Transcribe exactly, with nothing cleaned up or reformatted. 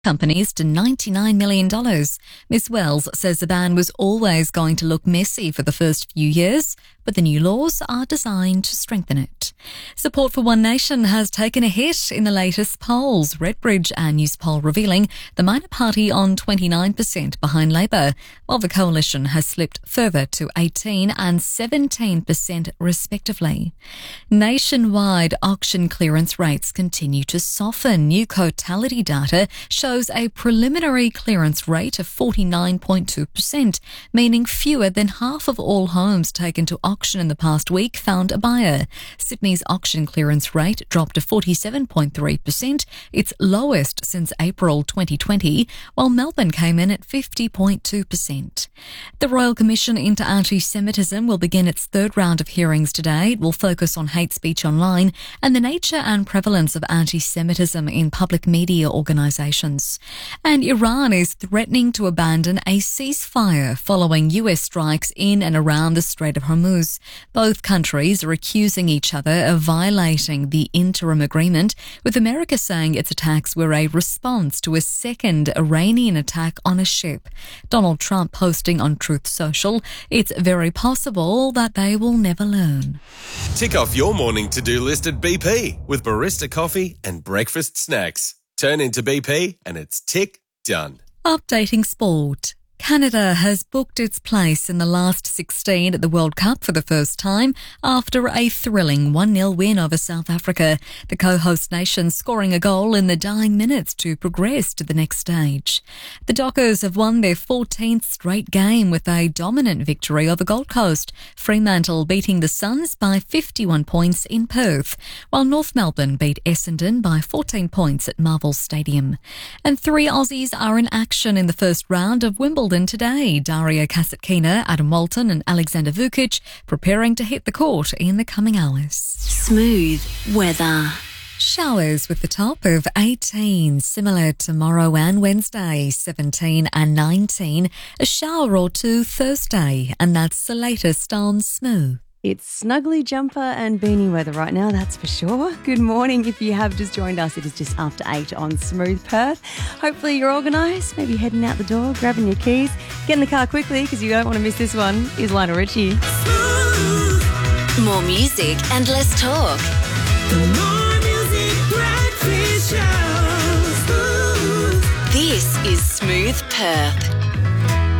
companies to ninety-nine million dollars. Miss Wells says the ban was always going to look messy for the first few years, but the new laws are designed to strengthen it. Support for One Nation has taken a hit in the latest polls. Redbridge, our news poll revealing the minor party on twenty-nine percent behind Labor, while the coalition has slipped further to eighteen and seventeen percent respectively. Nationwide auction clearance rates continue to soften. New Cotality data shows a preliminary clearance rate of forty-nine point two percent, meaning fewer than half of all homes taken to auction in the past week found a buyer. Sydney's auction clearance rate dropped to forty-seven point three percent, its lowest since April twenty twenty, while Melbourne came in at fifty point two percent. The Royal Commission into Anti-Semitism will begin its third round of hearings today. It will focus on hate speech online and the nature and prevalence of anti-Semitism in public media organisations. And Iran is threatening to abandon a ceasefire following U S strikes in and around the Strait of Hormuz. Both countries are accusing each other of violating the interim agreement, with America saying its attacks were a response to a second Iranian attack on a ship. Donald Trump posting on Truth Social, it's very possible that they will never learn. Tick off your morning to-do list at B P with barista coffee and breakfast snacks. Turn into B P and it's tick done. Updating sport. Canada has booked its place in the last sixteen at the World Cup for the first time after a thrilling one nil win over South Africa, the co-host nation scoring a goal in the dying minutes to progress to the next stage. The Dockers have won their fourteenth straight game with a dominant victory over Gold Coast, Fremantle beating the Suns by fifty-one points in Perth, while North Melbourne beat Essendon by fourteen points at Marvel Stadium. And three Aussies are in action in the first round of Wimbledon today. Daria Kasatkina, Adam Walton and Alexander Vukic preparing to hit the court in the coming hours. Smooth weather. Showers with the top of eighteen, similar tomorrow and Wednesday, seventeen and nineteen. A shower or two Thursday, and that's the latest on Smooth. It's snuggly jumper and beanie weather right now, that's for sure. Good morning. If you have just joined us, it is just after eight on Smooth Perth. Hopefully you're organised, maybe heading out the door, grabbing your keys. Get in the car quickly because you don't want to miss this one. Here's Lionel Richie. More music and less talk. More music, breakfast show. This is Smooth Perth.